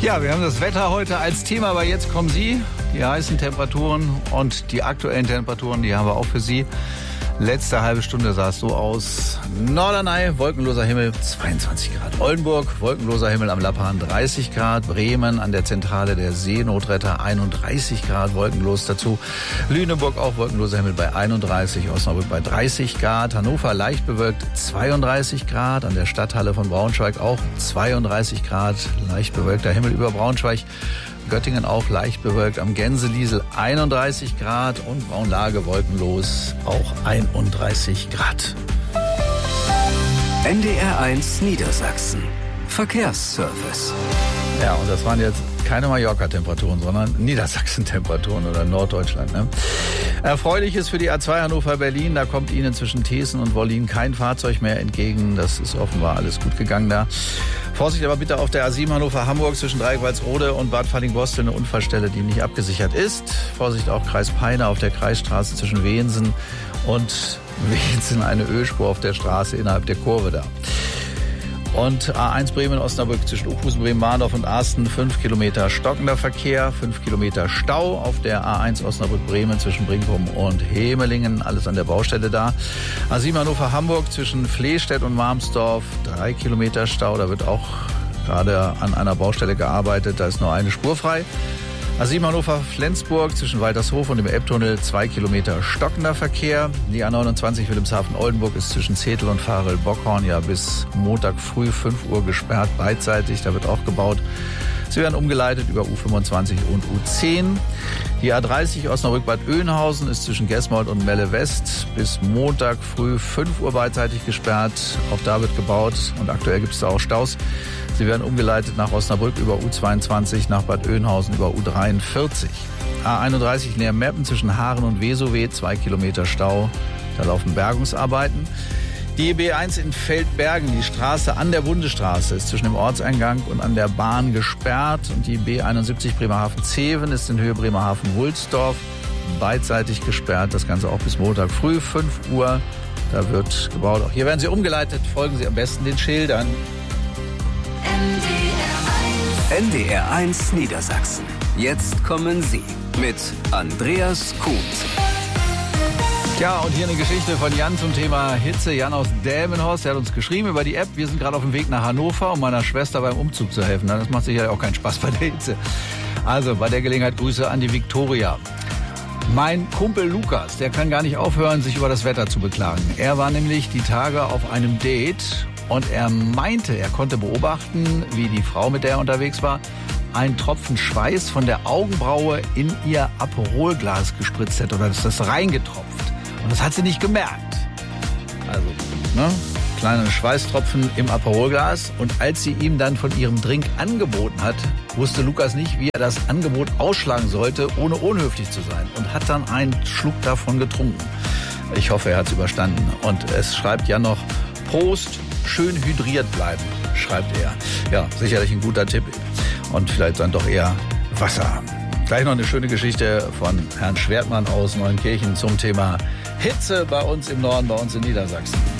Ja, wir haben das Wetter heute als Thema, aber jetzt kommen Sie, die heißen Temperaturen und die aktuellen Temperaturen, die haben wir auch für Sie. Letzte halbe Stunde sah es so aus. Norderney, wolkenloser Himmel, 22 Grad. Oldenburg, wolkenloser Himmel am Lappan, 30 Grad. Bremen an der Zentrale der Seenotretter, 31 Grad, wolkenlos dazu. Lüneburg auch wolkenloser Himmel bei 31, Osnabrück bei 30 Grad. Hannover leicht bewölkt, 32 Grad. An der Stadthalle von Braunschweig auch 32 Grad, leicht bewölkter Himmel über Braunschweig. Göttingen auch leicht bewölkt, am Gänseliesel 31 Grad und Braunlage wolkenlos auch 31 Grad. NDR1 Niedersachsen. Verkehrsservice. Ja, und das waren jetzt keine Mallorca-Temperaturen, sondern Niedersachsen-Temperaturen oder Norddeutschland. Ne? Erfreuliches für die A2 Hannover-Berlin. Da kommt Ihnen zwischen Thesen und Wollin kein Fahrzeug mehr entgegen. Das ist offenbar alles gut gegangen da. Vorsicht aber bitte auf der A7 Hannover-Hamburg zwischen Dreieck-Walsrode und Bad Falling-Bostel, eine Unfallstelle, die nicht abgesichert ist. Vorsicht auch Kreis Peine auf der Kreisstraße zwischen Wehensen und Wehensen, eine Ölspur auf der Straße innerhalb der Kurve da. Und A1 Bremen-Osnabrück zwischen Uffhusen, Bremen-Mahndorf und Arsten 5 Kilometer stockender Verkehr, 5 Kilometer Stau auf der A1 Osnabrück-Bremen zwischen Brinkum und Hemelingen, alles an der Baustelle da. A7 Hannover-Hamburg zwischen Flehstedt und Marmsdorf 3 Kilometer Stau, da wird auch gerade an einer Baustelle gearbeitet, da ist nur eine Spur frei. A7 Hannover-Flensburg zwischen Waltershof und dem Elbtunnel 2 Kilometer stockender Verkehr. Die A29 Wilhelmshaven-Oldenburg ist zwischen Zetel und Farel-Bockhorn ja bis Montag früh 5 Uhr gesperrt, beidseitig. Da wird auch gebaut. Sie werden umgeleitet über U25 und U10. Die A30 Osnabrück-Bad Oeynhausen ist zwischen Gesmold und Melle West bis Montag früh 5 Uhr beidseitig gesperrt. Auch da wird gebaut und aktuell gibt es da auch Staus. Sie werden umgeleitet nach Osnabrück über U22, nach Bad Oeynhausen über U43. A31 Leer-Meppen zwischen Haaren und Vesowe, 2 Kilometer Stau. Da laufen Bergungsarbeiten. Die B1 in Feldbergen, die Straße an der Bundesstraße, ist zwischen dem Ortseingang und an der Bahn gesperrt. Und die B71 Bremerhaven-Zeven ist in Höhe Bremerhaven-Wulsdorf beidseitig gesperrt. Das Ganze auch bis Montag früh, 5 Uhr. Da wird gebaut. Auch hier werden Sie umgeleitet. Folgen Sie am besten den Schildern. NDR1 Niedersachsen. Jetzt kommen Sie mit Andreas Kuhn. Ja, und hier eine Geschichte von Jan zum Thema Hitze. Jan aus Delmenhorst, der hat uns geschrieben über die App. Wir sind gerade auf dem Weg nach Hannover, um meiner Schwester beim Umzug zu helfen. Das macht sicher auch keinen Spaß bei der Hitze. Also bei der Gelegenheit Grüße an die Viktoria. Mein Kumpel Lukas, der kann gar nicht aufhören, sich über das Wetter zu beklagen. Er war nämlich die Tage auf einem Date und er meinte, er konnte beobachten, wie die Frau, mit der er unterwegs war, einen Tropfen Schweiß von der Augenbraue in ihr Aperolglas gespritzt hätte oder ist das reingetropft. Und das hat sie nicht gemerkt. Also, ne? Kleine Schweißtropfen im Aperolglas. Und als sie ihm dann von ihrem Drink angeboten hat, wusste Lukas nicht, wie er das Angebot ausschlagen sollte, ohne unhöflich zu sein. Und hat dann einen Schluck davon getrunken. Ich hoffe, er hat es überstanden. Und es schreibt ja noch, Prost, schön hydriert bleiben, schreibt er. Ja, sicherlich ein guter Tipp. Und vielleicht dann doch eher Wasser. Gleich noch eine schöne Geschichte von Herrn Schwertmann aus Neunkirchen zum Thema Hitze bei uns im Norden, bei uns in Niedersachsen.